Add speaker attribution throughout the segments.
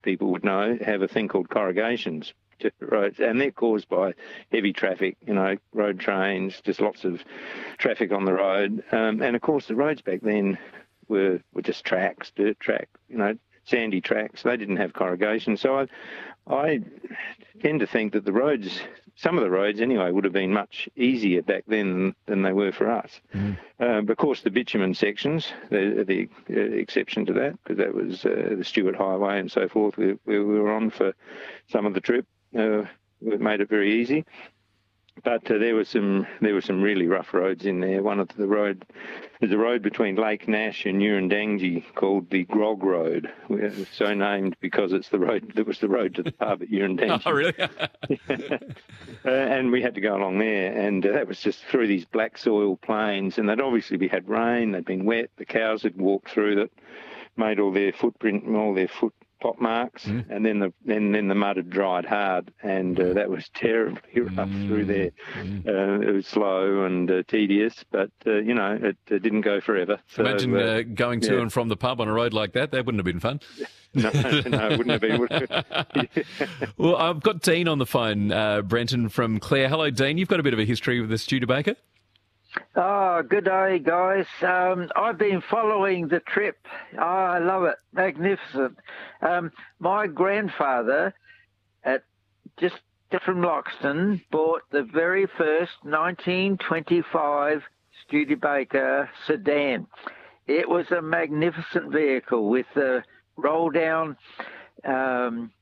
Speaker 1: people would know, have a thing called corrugations to roads, and they're caused by heavy traffic, road trains, just lots of traffic on the road. And of course, the roads back then were just tracks, dirt track, sandy tracks. They didn't have corrugation. So I tend to think that the roads, some of the roads anyway, would have been much easier back then than they were for us. But of course, the bitumen sections, the exception to that, because that was the Stuart Highway and so forth, we were on for some of the trip. It made it very easy. But there were some really rough roads in there. There's a road between Lake Nash and Urundangi called the Grog Road. It's so named because it's the road that was the road to the pub at Urundangi.
Speaker 2: Oh, really?
Speaker 1: And we had to go along there, and that was just through these black soil plains, and they'd obviously had rain, they'd been wet, the cows had walked through that, made all their footprint and all their foot pot marks, and then the mud had dried hard, and that was terribly rough through there. It was slow and tedious, but it didn't go forever. So,
Speaker 2: imagine going to and from the pub on a road like that. That wouldn't have been fun.
Speaker 1: No, it wouldn't have been. Would it?
Speaker 2: Well, I've got Dean on the phone, Brenton from Clare. Hello, Dean. You've got a bit of a history with the Studebaker.
Speaker 3: Oh, good day, guys. I've been following the trip. Oh, I love it. Magnificent. My grandfather, just from Loxton, bought the very first 1925 Studebaker sedan. It was a magnificent vehicle with the roll-down
Speaker 1: side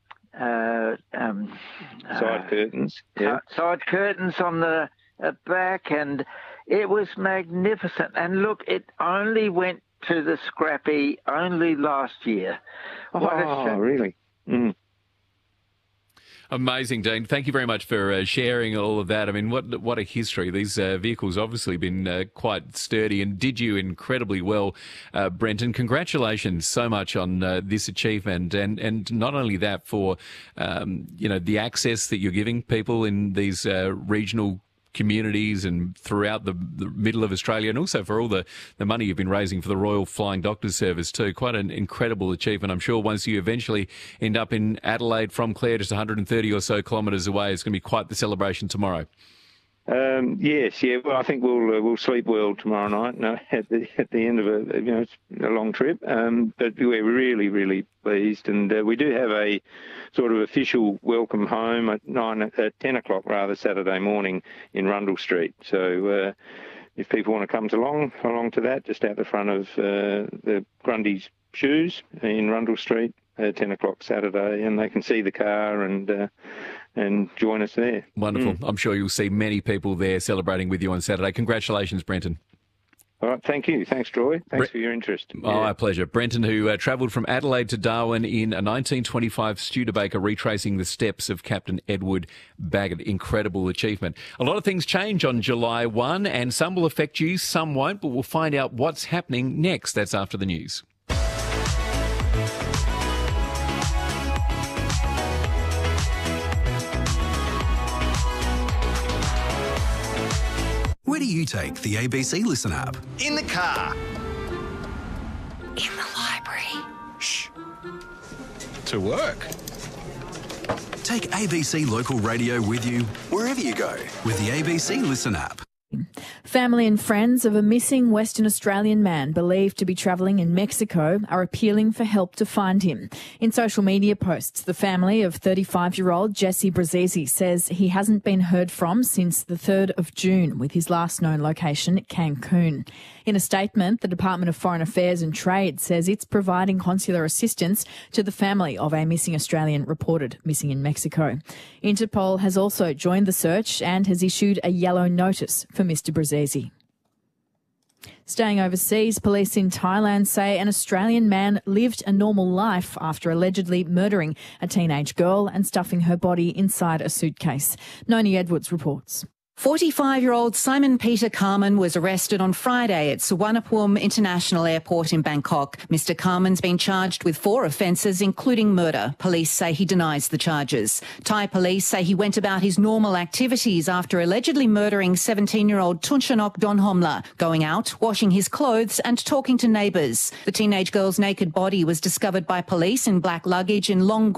Speaker 1: curtains. Yeah.
Speaker 3: Side curtains on the back, and it was magnificent. And look, it only went to the scrappy only last year.
Speaker 1: Oh, really? Mm.
Speaker 2: Amazing, Dean. Thank you very much for sharing all of that. I mean, what a history. These vehicles obviously been quite sturdy and did you incredibly well, Brenton. Congratulations so much on this achievement, and not only that for the access that you're giving people in these regional communities and throughout the middle of Australia, and also for all the money you've been raising for the Royal Flying Doctors Service too. Quite an incredible achievement. I'm sure once you eventually end up in Adelaide from Clare, just 130 or so kilometres away, it's going to be quite the celebration tomorrow.
Speaker 1: Yes, yeah. Well, I think we'll sleep well tomorrow night. At the end of it's a long trip. But we're really, really pleased, and we do have a sort of official welcome home at 10 o'clock Saturday morning in Rundle Street. So if people want to come along to that, just out the front of the Grundy's Shoes in Rundle Street. 10 o'clock Saturday, and they can see the car and join us there.
Speaker 2: Wonderful. I'm sure you'll see many people there celebrating with you on Saturday. Congratulations, Brenton.
Speaker 1: All right, thank you. Thanks, Troy. Thanks for your interest.
Speaker 2: Oh, our pleasure. Brenton, who travelled from Adelaide to Darwin in a 1925 Studebaker, retracing the steps of Captain Edward Bagot. Incredible achievement. A lot of things change on July 1, and some will affect you, some won't, but we'll find out what's happening next. That's after the news.
Speaker 4: Where do you take the ABC Listen app?
Speaker 5: In the car.
Speaker 6: In the library.
Speaker 5: Shh. To work.
Speaker 4: Take ABC Local Radio with you wherever you go with the ABC Listen app.
Speaker 6: Family and friends of a missing Western Australian man believed to be travelling in Mexico are appealing for help to find him. In social media posts, the family of 35-year-old Jesse Brazesi says he hasn't been heard from since the 3rd of June, with his last known location at Cancun. In a statement, the Department of Foreign Affairs and Trade says it's providing consular assistance to the family of a missing Australian reported missing in Mexico. Interpol has also joined the search and has issued a yellow notice for Mr. Brazesi. Staying overseas, police in Thailand say an Australian man lived a normal life after allegedly murdering a teenage girl and stuffing her body inside a suitcase. Noni Edwards reports.
Speaker 7: 45-year-old Simon Peter Carman was arrested on Friday at Suvarnabhumi International Airport in Bangkok. Mr. Carman's been charged with 4 offences, including murder. Police say he denies the charges. Thai police say he went about his normal activities after allegedly murdering 17-year-old Tunchanok Donhomla, going out, washing his clothes and talking to neighbours. The teenage girl's naked body was discovered by police in black luggage in Long